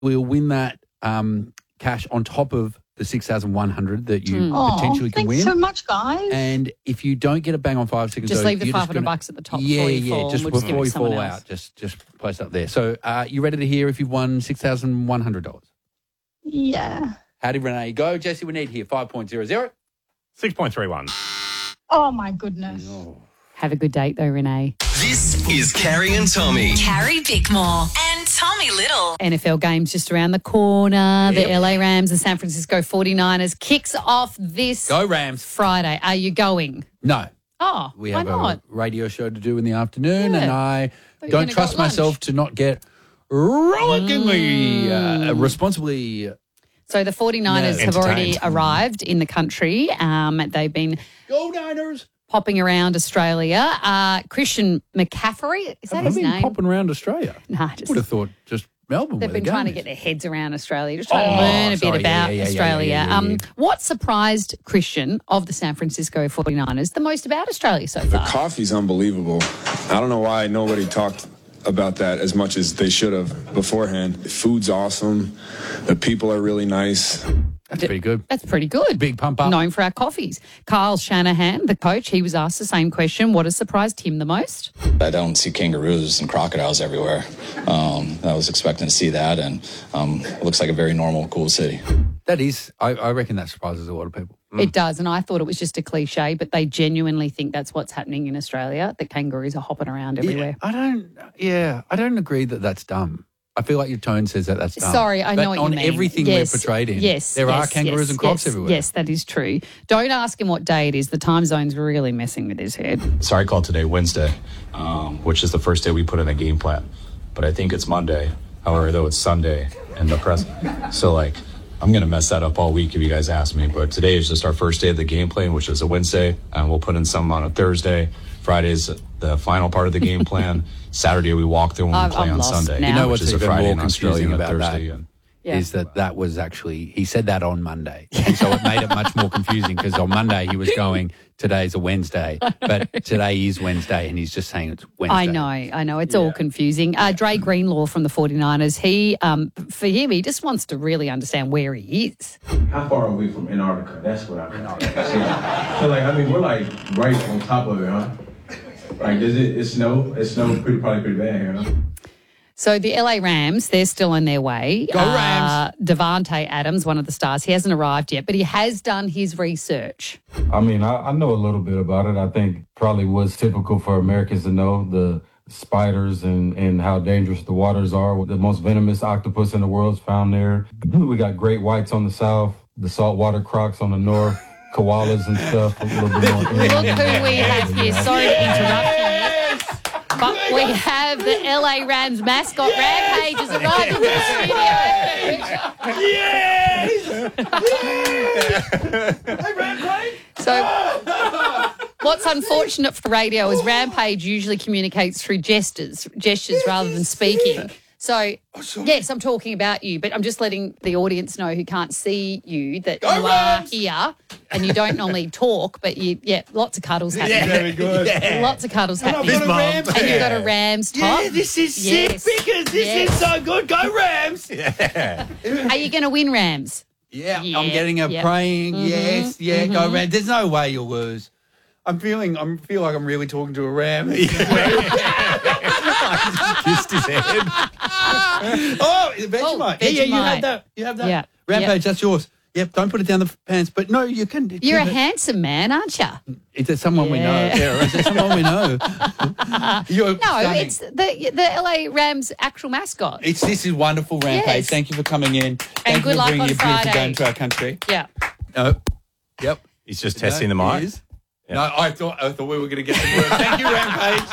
will win that cash on top of the 6,100 that you potentially can win. Thanks so much, guys. And if you don't get it bang on 5 seconds, just leave the $500 at the top before you fall. Just we'll before you fall out, just place it up there. So, you ready to hear if you've won $6,100? Yeah. How did Renee go? Jesse, we need here 5.00. 6.31. Oh, my goodness. Have a good date, though, Renee. This is Carrie and Tommy. Carrie Bickmore and Tommy Little. NFL games just around the corner. The LA Rams, the San Francisco 49ers kicks off this Go Rams. Friday. Are you going? No. Oh, We why have not? a radio show to do in the afternoon, and I Thought you were don't gonna trust go at lunch. myself to not get rollickingly responsibly. So the 49ers have already Entertained. arrived in the country. They've been Go Niners! popping around Australia. Christian McCaffrey, is that Have his they been name? popping around Australia? Nah, Would have thought just Melbourne. They've where been the trying to game get is. their heads around Australia, just trying to learn a bit about Australia. yeah. What surprised Christian of the San Francisco 49ers the most about Australia so The far? coffee's unbelievable. I don't know why nobody talked about that as much as they should have beforehand. The food's awesome. The people are really nice. That's pretty good. That's pretty good. Big pump up. Known for our coffees. Kyle Shanahan, the coach, he was asked the same question. What has surprised him the most? I don't see kangaroos and crocodiles everywhere. I was expecting to see that, and it looks like a very normal, cool city. That is, I reckon that surprises a lot of people. It does, and I thought it was just a cliche, but they genuinely think that's what's happening in Australia, that kangaroos are hopping around everywhere. I don't agree that that's dumb. I feel like your tone says that that's dumb. Sorry, I know what you mean. On everything Yes, we're portrayed in, yes, there are yes, kangaroos yes, and crocs yes, everywhere. Yes, that is true. Don't ask him what day it is. The time zone's really messing with his head. So I called today Wednesday, which is the first day we put in a game plan. But I think it's Monday. However, though, it's Sunday in the present. So, I'm going to mess that up all week if you guys ask me. But today is just our first day of the game plan, which is a Wednesday. And we'll put in some on a Thursday. Friday's the final part of the game plan. Saturday, we walk through and we play I'm on lost Sunday. now. You know which what's is a even Friday more in Australia confusing and a about Thursday. that? And Is that was actually, he said that on Monday. And so it made it much more confusing because on Monday he was going, today's a Wednesday, but today is Wednesday and he's just saying it's Wednesday. I know. It's all confusing. Dre Greenlaw from the 49ers, for him, he just wants to really understand where he is. How far are we from Antarctica? That's what I'm so we're like right on top of it, huh? Like, does it snow? It snows probably pretty bad here, huh? So the LA Rams, they're still on their way. Go Rams. Devontae Adams, one of the stars, he hasn't arrived yet, but he has done his research. I mean, I know a little bit about it. I think probably what's typical for Americans to know, the spiders and how dangerous the waters are. The most venomous octopus in the world is found there. We got great whites on the south, the saltwater crocs on the north, koalas and stuff. A little bit more. Look who we have here. Sorry to interrupt you. But we have the LA Rams mascot, Rampage, has arrived in the studio. So what's unfortunate for radio is Rampage usually communicates through gestures rather than speaking. So, yes, I'm talking about you, but I'm just letting the audience know who can't see you that you are here and you don't normally talk, but lots of cuddles happening. Yeah, very good. Yeah. Lots of cuddles happening. This mum. And you've got a Rams top. Yeah, this is Yes. sick because this is so good. Go Rams! Yeah. Are you going to win, Rams? Yeah, Yeah, I'm getting a yeah. praying, go Rams. There's no way you'll lose. I feel like I'm really talking to a ram. Kissed his head. Oh, Vegemite. Yeah, you have that. You have that. Yeah. Rampage, that's yours. Yep, don't put it down the pants. But no, you can. You're a handsome man, aren't you? Is it someone we know? Yeah. Yeah, is it someone we know? You're No, stunning. it's the LA Rams actual mascot. This is wonderful, Rampage. Yes. Thank you for coming in. Thank good you for luck bringing on your beautiful Friday. game to our country. Yeah. No. Yep. He's just testing the mic. It is. No, I thought we were going to get the word. Thank you, Rampage.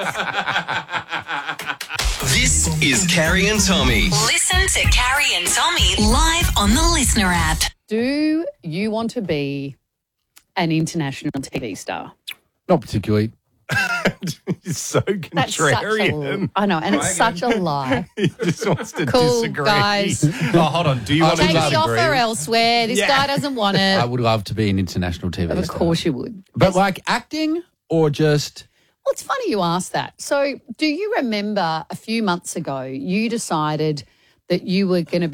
This is Carrie and Tommy. Listen to Carrie and Tommy live on the Listener app. Do you want to be an international TV star? Not particularly. He's so That's such a contrarian. I know, and it's such a lie. He just wants to Cool, disagree. guys. Oh, hold on. Do you want to Take the disagree? offer elsewhere. This guy doesn't want I it. would love to be an international TV Of star. course you would. But like acting or just... Well, it's funny you ask that. So do you remember a few months ago you decided that you were going to